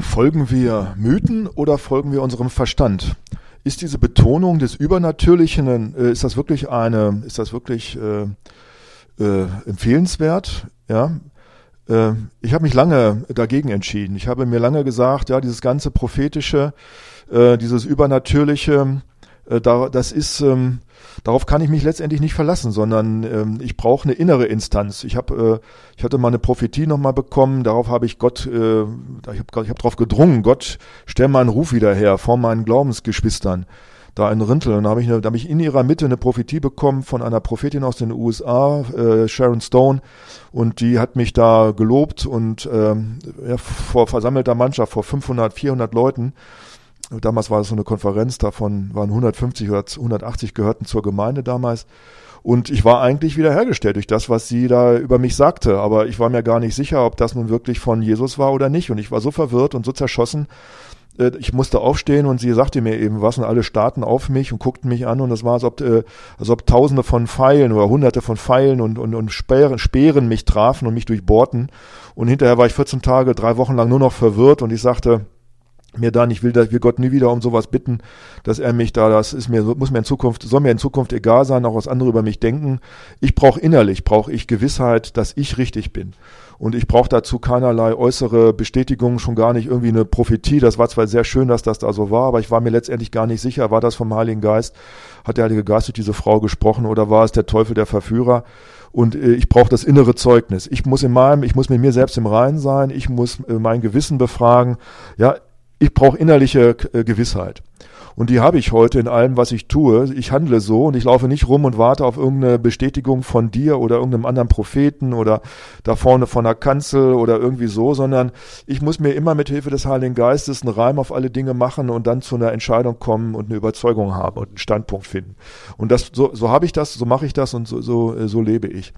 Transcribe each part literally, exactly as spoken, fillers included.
Folgen wir Mythen oder folgen wir unserem Verstand? Ist diese Betonung des Übernatürlichen, äh, ist das wirklich eine, ist das wirklich äh, äh, empfehlenswert? Ja, äh, ich habe mich lange dagegen entschieden. Ich habe mir lange gesagt, ja, dieses ganze prophetische, äh, dieses Übernatürliche, äh, da, das ist ähm, Darauf kann ich mich letztendlich nicht verlassen, sondern ähm, ich brauche eine innere Instanz. Ich habe, äh, ich hatte mal eine Prophetie nochmal bekommen. Darauf habe ich Gott, äh, ich habe, ich habe darauf gedrungen. Gott, stell meinen Ruf wieder her vor meinen Glaubensgeschwistern da in Rintel. Und da habe ich, eine, da habe ich in ihrer Mitte eine Prophetie bekommen von einer Prophetin aus den U S A, äh, Sharon Stone, und die hat mich da gelobt und ähm, ja, vor versammelter Mannschaft, vor fünfhundert, vierhundert Leuten. Damals war es so eine Konferenz, davon waren hundertfünfzig oder hundertachtzig gehörten zur Gemeinde damals. Und ich war eigentlich wiederhergestellt durch das, was sie da über mich sagte. Aber ich war mir gar nicht sicher, ob das nun wirklich von Jesus war oder nicht. Und ich war so verwirrt und so zerschossen. Ich musste aufstehen und sie sagte mir eben was und alle starrten auf mich und guckten mich an. Und das war, als ob, als ob Tausende von Pfeilen oder Hunderte von Pfeilen und, und, und Speeren, Speeren mich trafen und mich durchbohrten. Und hinterher war ich vierzehn Tage, drei Wochen lang nur noch verwirrt. Und ich sagte mir dann, ich will, will Gott nie wieder um sowas bitten, dass er mich da, das ist mir, muss mir in Zukunft, soll mir in Zukunft egal sein, auch was andere über mich denken. Ich brauche innerlich, brauche ich Gewissheit, dass ich richtig bin. Und ich brauche dazu keinerlei äußere Bestätigung, schon gar nicht irgendwie eine Prophetie. Das war zwar sehr schön, dass das da so war, aber ich war mir letztendlich gar nicht sicher, war das vom Heiligen Geist? Hat der Heilige Geist durch diese Frau gesprochen oder war es der Teufel, der Verführer? Und äh, ich brauche das innere Zeugnis. Ich muss in meinem, ich muss mit mir selbst im Reinen sein. Ich muss äh, mein Gewissen befragen. Ja, ich brauche innerliche äh, Gewissheit. Und die habe ich heute in allem, was ich tue. Ich handle so und ich laufe nicht rum und warte auf irgendeine Bestätigung von dir oder irgendeinem anderen Propheten oder da vorne von der Kanzel oder irgendwie so, sondern ich muss mir immer mit Hilfe des Heiligen Geistes einen Reim auf alle Dinge machen und dann zu einer Entscheidung kommen und eine Überzeugung haben und einen Standpunkt finden. Und das so, so habe ich das, so mache ich das und so, so, so lebe ich.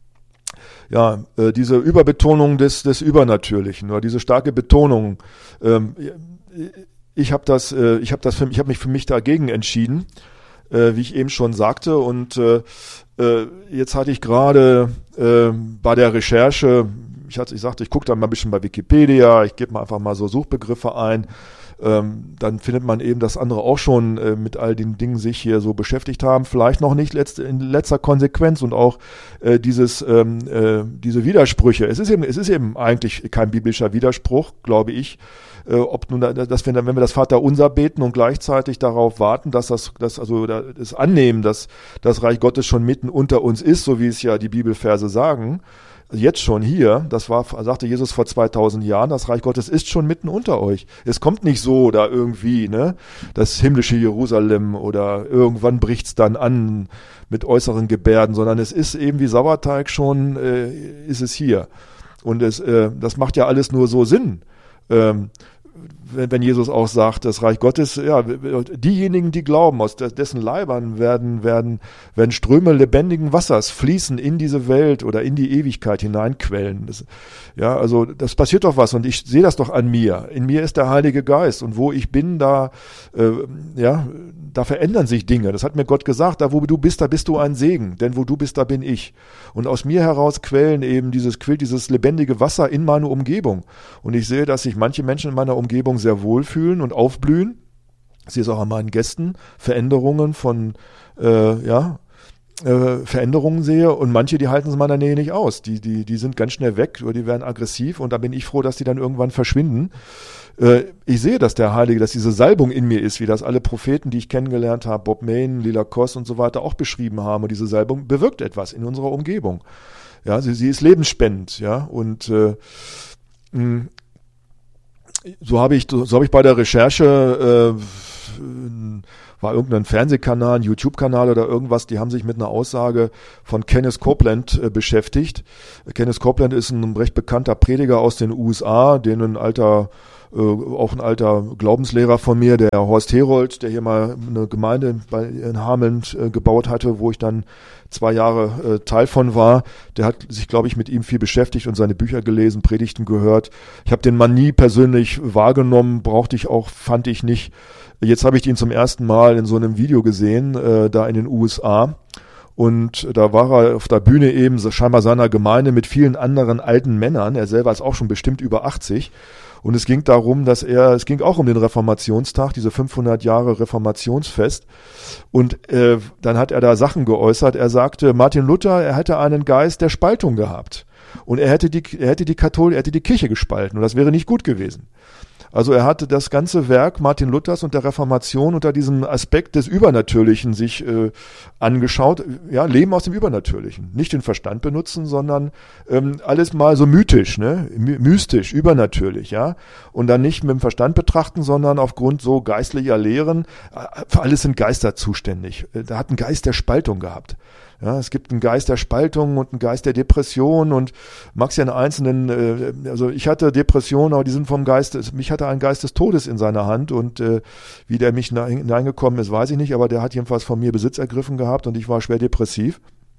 Ja, äh, diese Überbetonung des, des Übernatürlichen oder diese starke Betonung, ähm, ich habe das, äh, ich habe das, für, ich habe mich für mich dagegen entschieden, äh, wie ich eben schon sagte. Und äh, äh, jetzt hatte ich gerade äh, bei der Recherche, ich hatte, ich sagte, ich gucke dann mal ein bisschen bei Wikipedia, ich gebe mal einfach mal so Suchbegriffe ein. Ähm, dann findet man eben, dass andere auch schon äh, mit all den Dingen sich hier so beschäftigt haben, vielleicht noch nicht letzt, in letzter Konsequenz und auch äh, dieses ähm, äh, diese Widersprüche. Es ist eben, es ist eben eigentlich kein biblischer Widerspruch, glaube ich. Äh, ob nun, dass wir, wenn wir das Vaterunser beten und gleichzeitig darauf warten, dass das, das also das annehmen, dass das Reich Gottes schon mitten unter uns ist, so wie es ja die Bibelverse sagen. Jetzt schon hier, das war, sagte Jesus vor zweitausend Jahren, das Reich Gottes ist schon mitten unter euch. Es kommt nicht so da irgendwie, ne, das himmlische Jerusalem oder irgendwann bricht's dann an mit äußeren Gebärden, sondern es ist eben wie Sauerteig schon, äh, ist es hier. Und es, äh, das macht ja alles nur so Sinn. Ähm, wenn Jesus auch sagt, das Reich Gottes, ja, diejenigen, die glauben, aus dessen Leibern werden, werden, werden Ströme lebendigen Wassers fließen in diese Welt oder in die Ewigkeit hineinquellen. Das, ja, also, das passiert doch was und ich sehe das doch an mir. In mir ist der Heilige Geist und wo ich bin, da, äh, ja, da verändern sich Dinge. Das hat mir Gott gesagt, da wo du bist, da bist du ein Segen, denn wo du bist, da bin ich. Und aus mir heraus quellen eben dieses, quillt dieses lebendige Wasser in meine Umgebung. Und ich sehe, dass sich manche Menschen in meiner Umgebung sehr wohlfühlen und aufblühen. Ich sehe es auch an meinen Gästen, Veränderungen von, äh, ja, äh, Veränderungen sehe und manche, die halten es in meiner Nähe nicht aus. Die, die, die sind ganz schnell weg oder die werden aggressiv und da bin ich froh, dass die dann irgendwann verschwinden. Äh, ich sehe, dass der Heilige, dass diese Salbung in mir ist, wie das alle Propheten, die ich kennengelernt habe, Bob Mayne, Lila Koss und so weiter auch beschrieben haben und diese Salbung bewirkt etwas in unserer Umgebung. Ja, sie, sie ist lebensspendend, ja, und äh, mh, So habe ich, so habe ich bei der Recherche, äh, war irgendein Fernsehkanal, ein YouTube-Kanal oder irgendwas, die haben sich mit einer Aussage von Kenneth Copeland äh, beschäftigt. Kenneth Copeland ist ein recht bekannter Prediger aus den U S A, den ein alter, äh, auch ein alter Glaubenslehrer von mir, der Horst Herold, der hier mal eine Gemeinde bei, in Hameln äh, gebaut hatte, wo ich dann zwei Jahre äh, Teil von war. Der hat sich, glaube ich, mit ihm viel beschäftigt und seine Bücher gelesen, Predigten gehört. Ich habe den Mann nie persönlich wahrgenommen, brauchte ich auch, fand ich nicht. Jetzt habe ich ihn zum ersten Mal in so einem Video gesehen, äh, da in den U S A. Und da war er auf der Bühne eben so scheinbar seiner Gemeinde mit vielen anderen alten Männern. Er selber ist auch schon bestimmt über achtzig. Und es ging darum, dass er, es ging auch um den Reformationstag, diese fünfhundert Jahre Reformationsfest. Und äh, dann hat er da Sachen geäußert. Er sagte, Martin Luther, er hätte einen Geist der Spaltung gehabt. Und er hätte die, er hätte die Kathol, er hätte die Kirche gespalten. Und das wäre nicht gut gewesen. Also er hatte das ganze Werk Martin Luthers und der Reformation unter diesem Aspekt des Übernatürlichen sich äh, angeschaut. Ja, Leben aus dem Übernatürlichen. Nicht den Verstand benutzen, sondern ähm, alles mal so mythisch, ne, My- mystisch, übernatürlich, ja. Und dann nicht mit dem Verstand betrachten, sondern aufgrund so geistlicher Lehren. Für alles sind Geister zuständig. Da hat ein Geist der Spaltung gehabt. Ja, es gibt einen Geist der Spaltung und einen Geist der Depression und mag's ja in einzelnen, äh, also ich hatte Depressionen, aber die sind vom Geist, mich hatte ein Geist des Todes in seiner Hand und äh, wie der mich hineingekommen ist, weiß ich nicht, aber der hat jedenfalls von mir Besitz ergriffen gehabt und ich war schwer depressiv.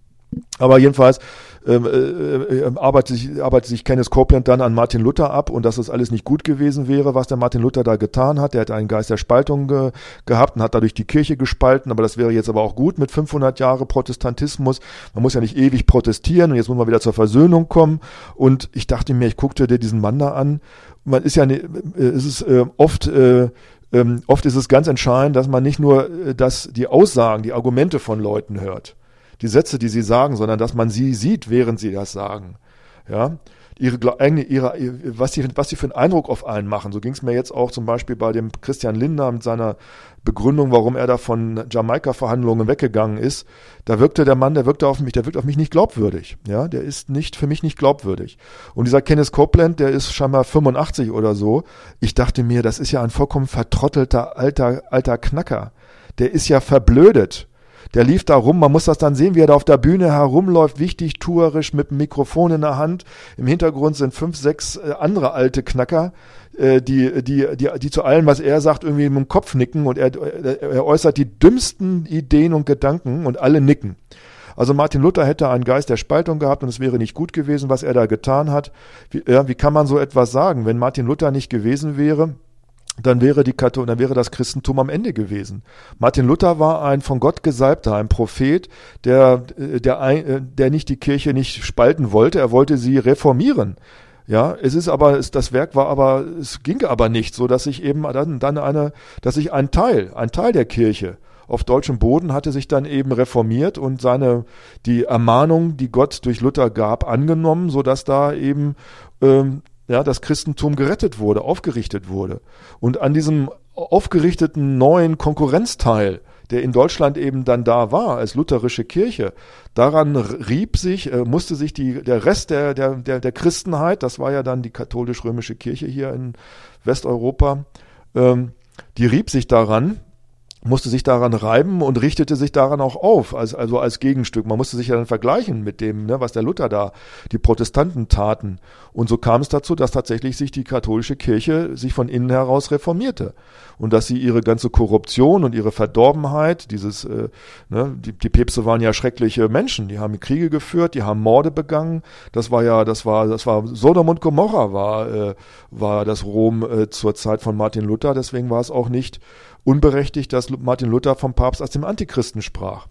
Aber jedenfalls ähm, äh, arbeitet sich, arbeitet sich Kenneth Copeland dann an Martin Luther ab und dass das alles nicht gut gewesen wäre, was der Martin Luther da getan hat. Der hat einen Geist der Spaltung ge- gehabt und hat dadurch die Kirche gespalten, aber das wäre jetzt aber auch gut mit fünfhundert Jahre Protestantismus. Man muss ja nicht ewig protestieren und jetzt muss man wieder zur Versöhnung kommen. Und ich dachte mir, ich guckte dir diesen Mann da an. Man ist ja, ne, es ist äh, oft... Äh, ähm, oft ist es ganz entscheidend, dass man nicht nur äh, dass die Aussagen, die Argumente von Leuten hört, die Sätze, die sie sagen, sondern dass man sie sieht, während sie das sagen. Ja, ihre, ihre, was sie, was sie für einen Eindruck auf einen machen. So ging es mir jetzt auch zum Beispiel bei dem Christian Lindner mit seiner Begründung, warum er da von Jamaika-Verhandlungen weggegangen ist. Da wirkte der Mann, der wirkte auf mich, der wirkt auf mich nicht glaubwürdig. Ja, der ist nicht, für mich nicht glaubwürdig. Und dieser Kenneth Copeland, der ist scheinbar fünfundachtzig oder so. Ich dachte mir, das ist ja ein vollkommen vertrottelter alter, alter Knacker. Der ist ja verblödet. Der lief da rum, man muss das dann sehen, wie er da auf der Bühne herumläuft, wichtig, tuerisch, mit dem Mikrofon in der Hand. Im Hintergrund sind fünf, sechs äh, andere alte Knacker, äh, die, die, die, die zu allem, was er sagt, irgendwie mit dem Kopf nicken und er, er äußert die dümmsten Ideen und Gedanken und alle nicken. Also Martin Luther hätte einen Geist der Spaltung gehabt und es wäre nicht gut gewesen, was er da getan hat. Wie, ja, wie kann man so etwas sagen? Wenn Martin Luther nicht gewesen wäre, dann wäre die Kathol- dann wäre das Christentum am Ende gewesen. Martin Luther war ein von Gott gesalbter, ein Prophet, der, der, der nicht die Kirche nicht spalten wollte, er wollte sie reformieren. Ja, es ist aber, es, das Werk war aber, es ging aber nicht, so dass sich eben dann, dann eine, dass sich ein Teil, ein Teil der Kirche auf deutschem Boden hatte sich dann eben reformiert und seine, die Ermahnung, die Gott durch Luther gab, angenommen, so dass da eben, ähm, ja, das Christentum gerettet wurde, aufgerichtet wurde. Und an diesem aufgerichteten neuen Konkurrenzteil, der in Deutschland eben dann da war, als lutherische Kirche, daran rieb sich, äh, musste sich die, der Rest der, der, der, der Christenheit, das war ja dann die katholisch-römische Kirche hier in Westeuropa, ähm, die rieb sich daran, musste sich daran reiben und richtete sich daran auch auf, als, also als Gegenstück. Man musste sich ja dann vergleichen mit dem, ne, was der Luther da, die Protestanten taten. Und so kam es dazu, dass tatsächlich sich die katholische Kirche sich von innen heraus reformierte. Und dass sie ihre ganze Korruption und ihre Verdorbenheit, dieses, äh, ne, die, die Päpste waren ja schreckliche Menschen, die haben Kriege geführt, die haben Morde begangen. Das war ja, das war, das war Sodom und Gomorra war, äh, war das Rom äh, zur Zeit von Martin Luther. Deswegen war es auch nicht unberechtigt, dass Martin Luther vom Papst als dem Antichristen sprach.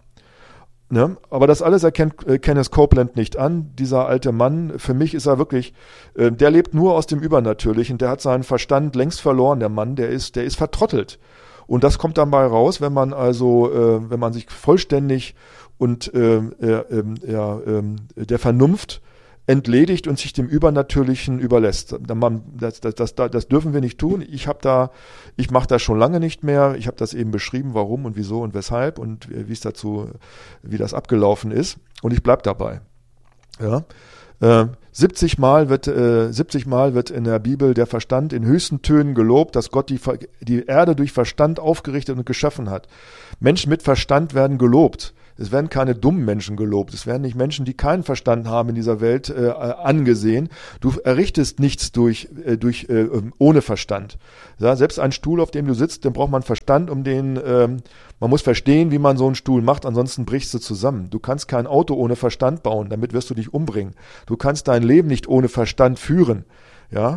Ne? Aber das alles erkennt äh, Kenneth Copeland nicht an. Dieser alte Mann, für mich ist er wirklich, äh, der lebt nur aus dem Übernatürlichen. Der hat seinen Verstand längst verloren, der Mann. Der ist, der ist vertrottelt. Und das kommt dann bei raus, wenn man also, äh, wenn man sich vollständig und äh, äh, ja, äh, der Vernunft entledigt und sich dem Übernatürlichen überlässt. Das, das, das, das dürfen wir nicht tun. Ich habe da, ich mache das schon lange nicht mehr. Ich habe das eben beschrieben, warum und wieso und weshalb und wie es dazu, wie das abgelaufen ist. Und ich bleib dabei. Ja. Äh, siebzig Mal wird, äh, siebzig Mal wird in der Bibel der Verstand in höchsten Tönen gelobt, dass Gott die, die Erde durch Verstand aufgerichtet und geschaffen hat. Menschen mit Verstand werden gelobt. Es werden keine dummen Menschen gelobt. Es werden nicht Menschen, die keinen Verstand haben in dieser Welt, äh, angesehen. Du errichtest nichts durch, äh, durch äh, ohne Verstand. Ja, selbst ein Stuhl, auf dem du sitzt, den braucht man Verstand, um den, ähm, man muss verstehen, wie man so einen Stuhl macht, ansonsten brichst du zusammen. Du kannst kein Auto ohne Verstand bauen, damit wirst du dich umbringen. Du kannst dein Leben nicht ohne Verstand führen. Ja.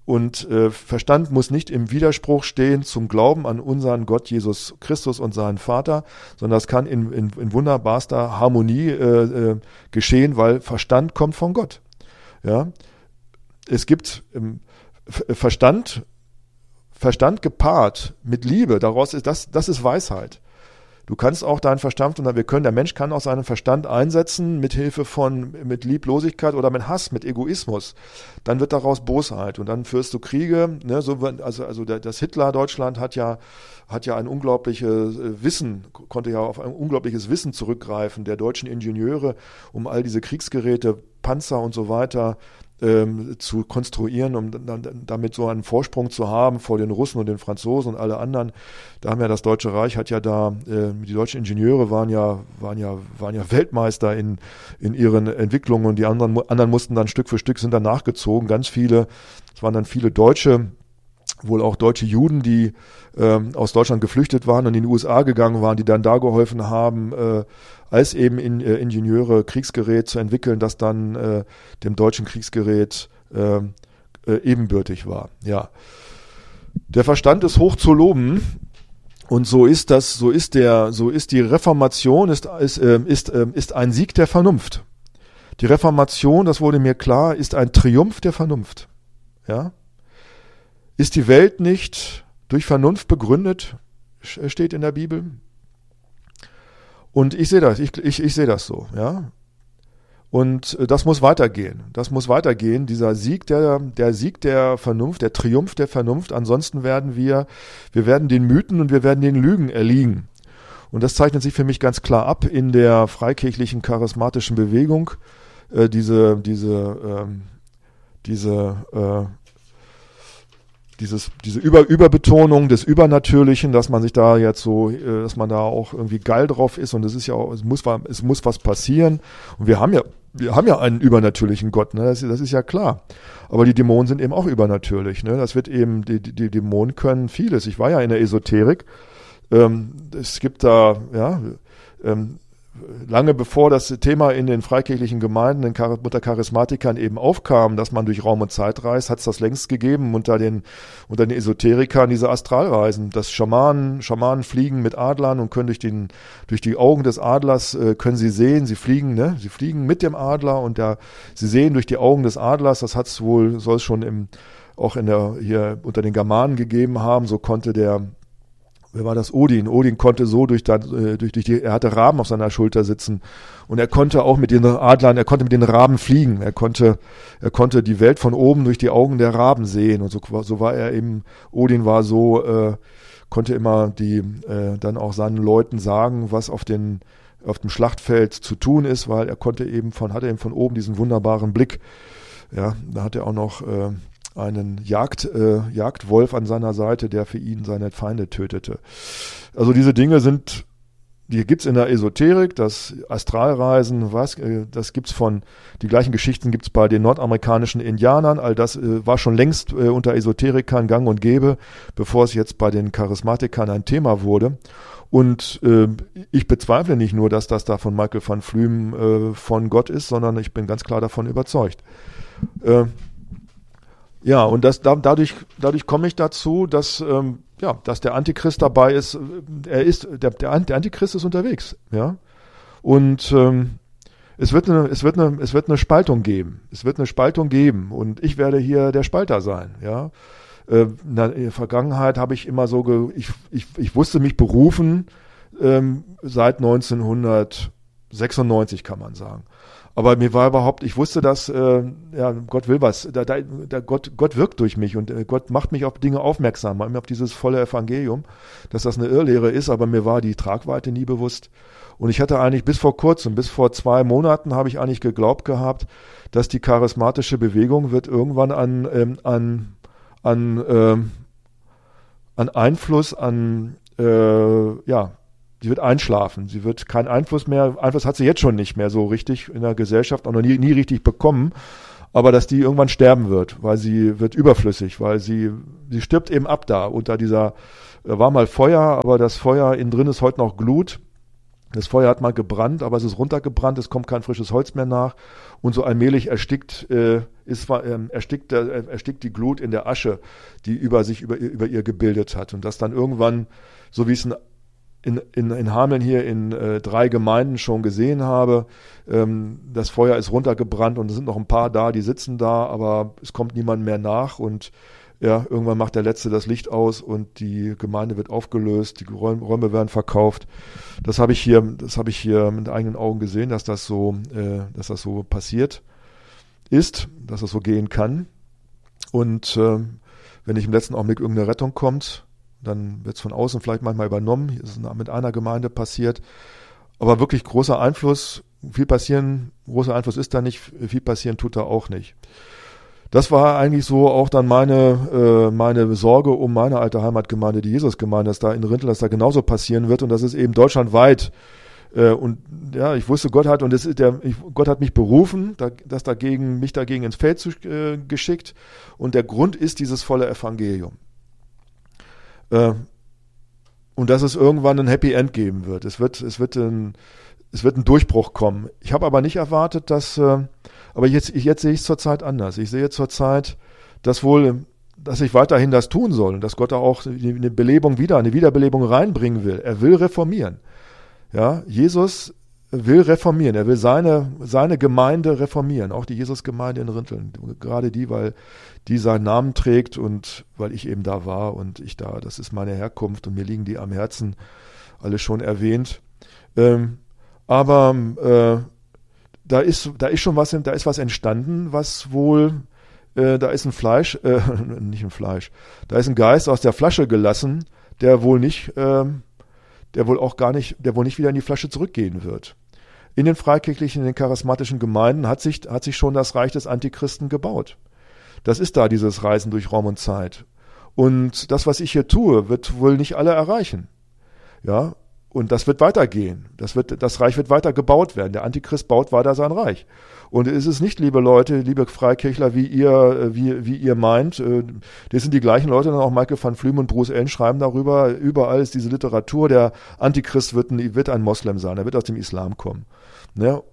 Und äh, Verstand muss nicht im Widerspruch stehen zum Glauben an unseren Gott Jesus Christus und seinen Vater, sondern das kann in, in, in wunderbarster Harmonie äh, äh, geschehen, weil Verstand kommt von Gott. Ja, es gibt ähm, Verstand, Verstand gepaart mit Liebe. Daraus ist das, das ist Weisheit. Du kannst auch deinen Verstand, und wir können, der Mensch kann auch seinen Verstand einsetzen mit Hilfe von, mit Lieblosigkeit oder mit Hass, mit Egoismus. Dann wird daraus Bosheit und dann führst du Kriege. Ne, so, also, also das Hitler-Deutschland hat ja, hat ja ein unglaubliches Wissen, konnte ja auf ein unglaubliches Wissen zurückgreifen der deutschen Ingenieure, um all diese Kriegsgeräte, Panzer und so weiter ähm, zu konstruieren, um dann, damit so einen Vorsprung zu haben vor den Russen und den Franzosen und alle anderen. Da haben ja das Deutsche Reich hat ja da, äh, die deutschen Ingenieure waren ja, waren ja, waren ja Weltmeister in, in ihren Entwicklungen und die anderen, anderen mussten dann Stück für Stück sind dann nachgezogen. Ganz viele, es waren dann viele Deutsche, wohl auch deutsche Juden, die ähm, aus Deutschland geflüchtet waren und in die U S A gegangen waren, die dann da geholfen haben, äh, als eben in, äh, Ingenieure Kriegsgerät zu entwickeln, das dann äh, dem deutschen Kriegsgerät äh, äh, ebenbürtig war. Ja, der Verstand ist hoch zu loben und so ist das, so ist der, so ist die Reformation ist ist äh, ist, äh, ist ein Sieg der Vernunft. Die Reformation, das wurde mir klar, ist ein Triumph der Vernunft. Ja. Ist die Welt nicht durch Vernunft begründet, steht in der Bibel. Und ich sehe das, ich, ich, ich sehe das so, ja. Und das muss weitergehen. Das muss weitergehen, dieser Sieg der, der Sieg der Vernunft, der Triumph der Vernunft. Ansonsten werden wir, wir werden den Mythen und wir werden den Lügen erliegen. Und das zeichnet sich für mich ganz klar ab in der freikirchlichen charismatischen Bewegung. Äh, diese, diese, ähm, diese, äh, Dieses, diese Über, Überbetonung des Übernatürlichen, dass man sich da jetzt so, dass man da auch irgendwie geil drauf ist und es ist ja auch, es muss, es muss was passieren und wir haben ja, wir haben ja einen übernatürlichen Gott, ne? das, das ist ja klar. Aber die Dämonen sind eben auch übernatürlich, ne? Das wird eben, die, die Dämonen können vieles. Ich war ja in der Esoterik, ähm, es gibt da, ja, ähm, lange bevor das Thema in den freikirchlichen Gemeinden, in unter Charismatikern eben aufkam, dass man durch Raum und Zeit reist, hat es das längst gegeben unter den, unter den Esoterikern, diese Astralreisen, dass Schamanen, Schamanen fliegen mit Adlern und können durch den, durch die Augen des Adlers, äh, können sie sehen, sie fliegen, ne, sie fliegen mit dem Adler und da, sie sehen durch die Augen des Adlers, das hat es wohl, soll es schon im, auch in der, hier unter den Germanen gegeben haben, so konnte der, wer war das? Odin. Odin konnte so durch, durch, durch die, er hatte Raben auf seiner Schulter sitzen und er konnte auch mit den Adlern, er konnte mit den Raben fliegen. Er konnte, er konnte die Welt von oben durch die Augen der Raben sehen und so, so war er eben, Odin war so, äh, konnte immer die, äh, dann auch seinen Leuten sagen, was auf den, auf dem Schlachtfeld zu tun ist, weil er konnte eben von, hatte eben von oben diesen wunderbaren Blick. Ja, da hat er auch noch, äh, einen Jagd, äh, Jagdwolf an seiner Seite, der für ihn seine Feinde tötete. Also diese Dinge sind, die gibt's in der Esoterik, das Astralreisen, was, äh, das gibt's von, die gleichen Geschichten gibt's bei den nordamerikanischen Indianern, all das äh, war schon längst äh, unter Esoterikern gang und gäbe, bevor es jetzt bei den Charismatikern ein Thema wurde. Und äh, ich bezweifle nicht nur, dass das da von Michael van Flüm äh, von Gott ist, sondern ich bin ganz klar davon überzeugt. Äh, Ja, und das, da, dadurch, dadurch komme ich dazu, dass, ähm, ja, dass der Antichrist dabei ist. Er ist, der, der, der Antichrist ist unterwegs, ja. Und ähm, es wird eine, es wird eine, es wird eine Spaltung geben. Es wird eine Spaltung geben. Und ich werde hier der Spalter sein, ja. Äh, in der Vergangenheit habe ich immer so, ge, ich, ich, ich wusste mich berufen ähm, seit neunzehnhundertsechsundneunzig, kann man sagen. Aber mir war überhaupt, ich wusste, dass äh, ja, Gott will was, da, da, da Gott, Gott wirkt durch mich und äh, Gott macht mich auf Dinge aufmerksam, auf dieses volle Evangelium, dass das eine Irrlehre ist, aber mir war die Tragweite nie bewusst. Und ich hatte eigentlich bis vor kurzem, bis vor zwei Monaten habe ich eigentlich geglaubt gehabt, dass die charismatische Bewegung wird irgendwann an, ähm, an, an, ähm, an Einfluss, an, äh, ja, sie wird einschlafen, sie wird keinen Einfluss mehr, Einfluss hat sie jetzt schon nicht mehr so richtig in der Gesellschaft, auch noch nie, nie richtig bekommen, aber dass die irgendwann sterben wird, weil sie wird überflüssig, weil sie, sie stirbt eben ab da unter dieser, war mal Feuer, aber das Feuer innen drin ist heute noch Glut Das Feuer hat mal gebrannt, aber es ist runtergebrannt, es kommt kein frisches Holz mehr nach und so allmählich erstickt, äh, ist, äh, erstickt, äh, erstickt die Glut in der Asche, die über sich, über, über ihr gebildet hat. Und das dann irgendwann, so wie es in, in, in, in Hameln hier in äh, drei Gemeinden schon gesehen habe, ähm, das Feuer ist runtergebrannt und es sind noch ein paar da, die sitzen da, aber es kommt niemand mehr nach und ja, irgendwann macht der Letzte das Licht aus und die Gemeinde wird aufgelöst, die Räume werden verkauft. Das habe ich hier, das habe ich hier mit eigenen Augen gesehen, dass das so, äh, dass das so passiert ist, dass das so gehen kann. Und äh, wenn nicht im letzten Augenblick irgendeine Rettung kommt, dann wird es von außen vielleicht manchmal übernommen. Das ist mit einer Gemeinde passiert. Aber wirklich großer Einfluss, viel passieren, großer Einfluss ist da nicht, viel passieren tut da auch nicht. Das war eigentlich so auch dann meine, äh, meine Sorge um meine alte Heimatgemeinde, die Jesusgemeinde, dass da in Rintel, dass da genauso passieren wird und das ist eben deutschlandweit. Äh, und ja, ich wusste, Gott hat, und das ist der, ich, Gott hat mich berufen, da, das dagegen, mich dagegen ins Feld zu, äh, geschickt. Und der Grund ist dieses volle Evangelium. Äh, und dass es irgendwann ein Happy End geben wird. Es wird, es wird ein, es wird ein Durchbruch kommen. Ich habe aber nicht erwartet, dass, äh, aber jetzt, jetzt sehe ich es zurzeit anders. Ich sehe zurzeit, dass wohl, dass ich weiterhin das tun soll und dass Gott da auch eine Belebung wieder, eine Wiederbelebung reinbringen will. Er will reformieren. Ja, Jesus will reformieren. Er will seine, seine Gemeinde reformieren. Auch die Jesusgemeinde in Rinteln. Gerade die, weil die seinen Namen trägt und weil ich eben da war und ich da, das ist meine Herkunft und mir liegen die am Herzen, alle schon erwähnt. Ähm, aber, äh, Da ist, da ist schon was, da ist was entstanden, was wohl, äh, da ist ein Fleisch, äh, nicht ein Fleisch, da ist ein Geist aus der Flasche gelassen, der wohl nicht, äh, der wohl auch gar nicht, der wohl nicht wieder in die Flasche zurückgehen wird. In den freikirchlichen, in den charismatischen Gemeinden hat sich, hat sich schon das Reich des Antichristen gebaut. Das ist da dieses Reisen durch Raum und Zeit. Und das, was ich hier tue, wird wohl nicht alle erreichen. Ja. Und das wird weitergehen. Das wird, das Reich wird weiter gebaut werden. Der Antichrist baut weiter sein Reich. Und es ist nicht, liebe Leute, liebe Freikirchler, wie ihr, wie, wie ihr meint. Das sind die gleichen Leute, dann auch Michael van Flüm und Bruce Ellen schreiben darüber. Überall ist diese Literatur. Der Antichrist wird ein, wird ein Moslem sein. Er wird aus dem Islam kommen. Ne?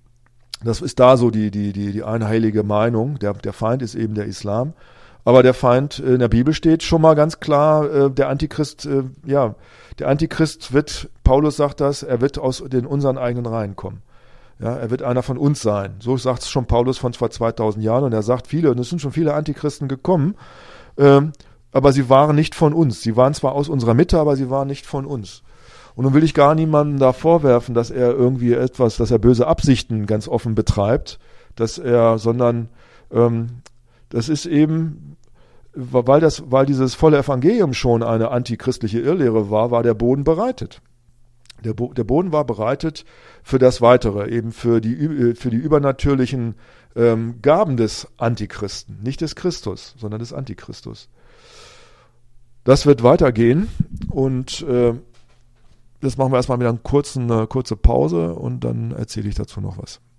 Das ist da so die, die, die, die einheilige Meinung. Der, der Feind ist eben der Islam. Aber der Feind, in der Bibel steht schon mal ganz klar, der Antichrist, ja, der Antichrist wird, Paulus sagt das, er wird aus den unseren eigenen Reihen kommen. Ja, er wird einer von uns sein. So sagt es schon Paulus von vor zweitausend Jahren und er sagt viele, und es sind schon viele Antichristen gekommen, ähm, aber sie waren nicht von uns. Sie waren zwar aus unserer Mitte, aber sie waren nicht von uns. Und nun will ich gar niemandem da vorwerfen, dass er irgendwie etwas, dass er böse Absichten ganz offen betreibt, dass er, sondern ähm, das ist eben, weil das, weil dieses volle Evangelium schon eine antichristliche Irrlehre war, war der Boden bereitet. Der, Bo- der Boden war bereitet für das Weitere, eben für die, für die übernatürlichen ähm, Gaben des Antichristen, nicht des Christus, sondern des Antichristus. Das wird weitergehen und äh, jetzt machen wir erstmal wieder einen kurzen, eine kurze Pause und dann erzähle ich dazu noch was.